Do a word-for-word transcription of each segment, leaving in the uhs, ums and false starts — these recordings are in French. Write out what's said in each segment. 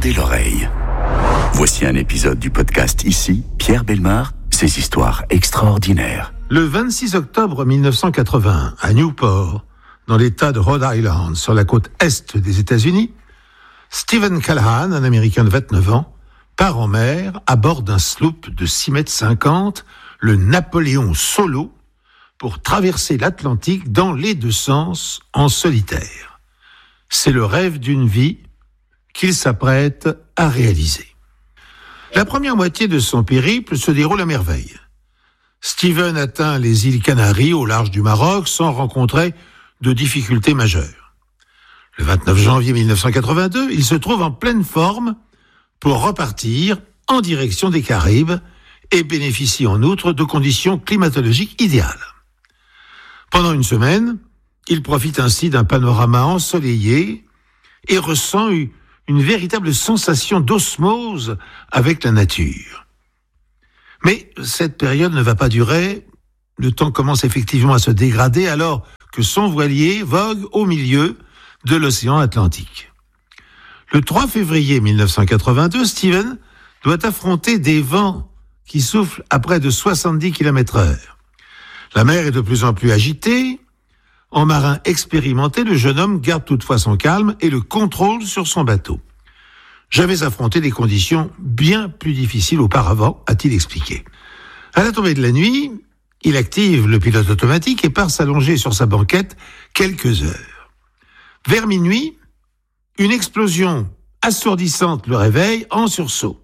Tendez l'oreille. Voici un épisode du podcast Ici, Pierre Bellemare, ses histoires extraordinaires. Le vingt-six octobre mille neuf cent quatre-vingt-un, à Newport, dans l'État de Rhode Island, sur la côte est des États-Unis, Stephen Callahan, un Américain de vingt-neuf ans, part en mer à bord d'un sloop de six mètres cinquante, le Napoléon Solo, pour traverser l'Atlantique dans les deux sens en solitaire. C'est le rêve d'une vie qu'il s'apprête à réaliser. La première moitié de son périple se déroule à merveille. Stephen atteint les îles Canaries au large du Maroc sans rencontrer de difficultés majeures. Le vingt-neuf janvier mille neuf cent quatre-vingt-deux, il se trouve en pleine forme pour repartir en direction des Caraïbes et bénéficie en outre de conditions climatologiques idéales. Pendant une semaine, il profite ainsi d'un panorama ensoleillé et ressent une véritable sensation d'osmose avec la nature. Mais cette période ne va pas durer, le temps commence effectivement à se dégrader alors que son voilier vogue au milieu de l'océan Atlantique. Le trois février mille neuf cent quatre-vingt-deux, Stephen doit affronter des vents qui soufflent à près de soixante-dix kilomètres heure. La mer est de plus en plus agitée. En marin expérimenté, le jeune homme garde toutefois son calme et le contrôle sur son bateau. J'avais affronté des conditions bien plus difficiles auparavant, a-t-il expliqué. À la tombée de la nuit, il active le pilote automatique et part s'allonger sur sa banquette quelques heures. Vers minuit, une explosion assourdissante le réveille en sursaut.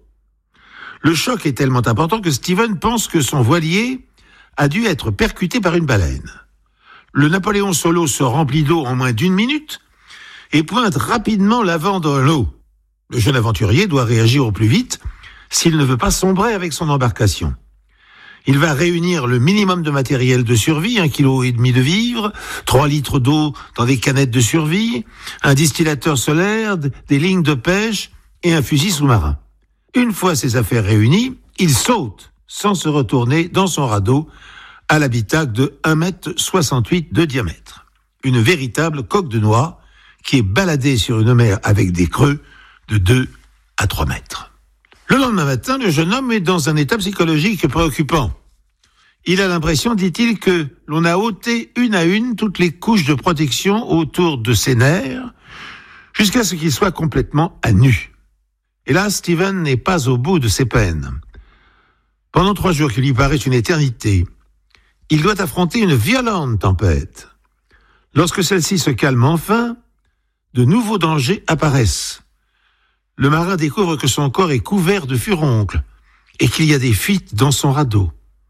Le choc est tellement important que Stephen pense que son voilier a dû être percuté par une baleine. Le Napoléon Solo se remplit d'eau en moins d'une minute et pointe rapidement l'avant dans l'eau. Le jeune aventurier doit réagir au plus vite s'il ne veut pas sombrer avec son embarcation. Il va réunir le minimum de matériel de survie, un kilo et demi de vivres, trois litres d'eau dans des canettes de survie, un distillateur solaire, des lignes de pêche et un fusil sous-marin. Une fois ces affaires réunies, il saute sans se retourner dans son radeau à l'habitacle de un mètre soixante-huit de diamètre. Une véritable coque de noix qui est baladée sur une mer avec des creux de deux à trois mètres. Le lendemain matin, le jeune homme est dans un état psychologique préoccupant. Il a l'impression, dit-il, que l'on a ôté une à une toutes les couches de protection autour de ses nerfs jusqu'à ce qu'il soit complètement à nu. Et là, Stephen n'est pas au bout de ses peines. Pendant trois jours qui lui paraissent une éternité, il doit affronter une violente tempête. Lorsque celle-ci se calme enfin, de nouveaux dangers apparaissent. Le marin découvre que son corps est couvert de furoncles et qu'il y a des fuites dans son radeau.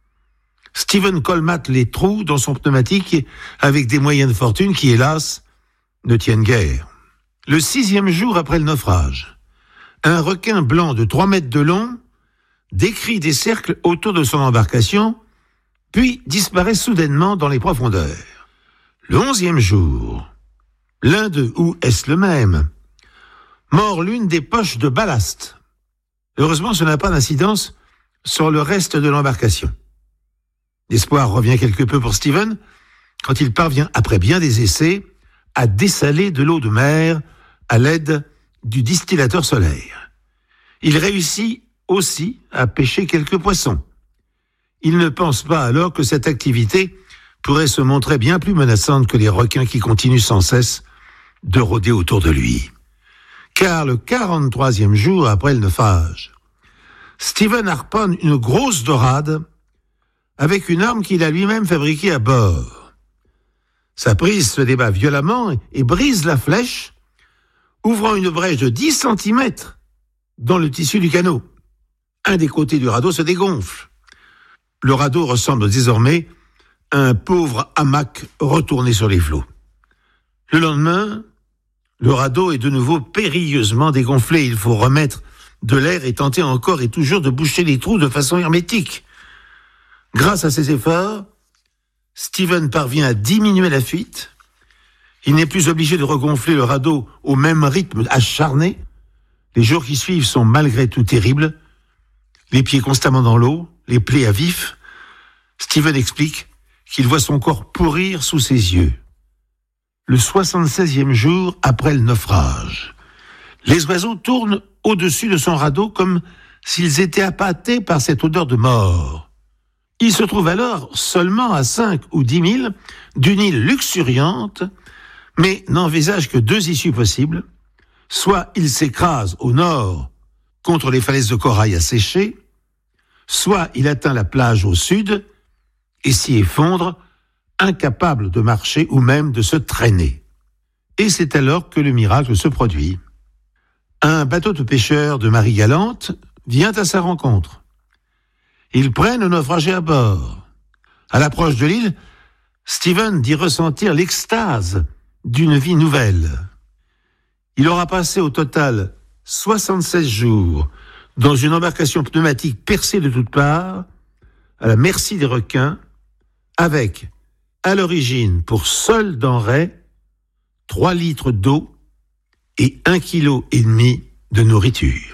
Stephen colmate les trous dans son pneumatique avec des moyens de fortune qui, hélas, ne tiennent guère. Le sixième jour après le naufrage, un requin blanc de trois mètres de long décrit des cercles autour de son embarcation, puis disparaît soudainement dans les profondeurs. Le onzième jour, l'un d'eux, ou est-ce le même, mord l'une des poches de ballast. Heureusement, ce n'a pas d'incidence sur le reste de l'embarcation. L'espoir revient quelque peu pour Stephen quand il parvient, après bien des essais, à dessaler de l'eau de mer à l'aide du distillateur solaire. Il réussit aussi à pêcher quelques poissons. Il ne pense pas alors que cette activité pourrait se montrer bien plus menaçante que les requins qui continuent sans cesse de rôder autour de lui. Car le quarante-troisième jour après le naufrage, Stephen harponne une grosse dorade avec une arme qu'il a lui-même fabriquée à bord. Sa prise se débat violemment et brise la flèche, ouvrant une brèche de dix centimètres dans le tissu du canot. Un des côtés du radeau se dégonfle. Le radeau ressemble désormais à un pauvre hamac retourné sur les flots. Le lendemain, le radeau est de nouveau périlleusement dégonflé. Il faut remettre de l'air et tenter encore et toujours de boucher les trous de façon hermétique. Grâce à ces efforts, Stephen parvient à diminuer la fuite. Il n'est plus obligé de regonfler le radeau au même rythme acharné. Les jours qui suivent sont malgré tout terribles. Les pieds constamment dans l'eau, les plaies à vif. Stephen explique qu'il voit son corps pourrir sous ses yeux. Le soixante-seizième jour après le naufrage, les oiseaux tournent au-dessus de son radeau comme s'ils étaient appâtés par cette odeur de mort. Il se trouve alors seulement à cinq ou dix milles d'une île luxuriante, mais n'envisage que deux issues possibles. Soit il s'écrase au nord contre les falaises de corail asséchées, soit il atteint la plage au sud et s'y effondre, incapable de marcher ou même de se traîner. Et c'est alors que le miracle se produit. Un bateau de pêcheurs de Marie-Galante vient à sa rencontre. Ils prennent le naufragé à bord. À l'approche de l'île, Steven dit ressentir l'extase d'une vie nouvelle. Il aura passé au total soixante-seize jours dans une embarcation pneumatique percée de toutes parts, à la merci des requins, avec, à l'origine, pour seule denrée, trois litres d'eau et un kilo et demi de nourriture.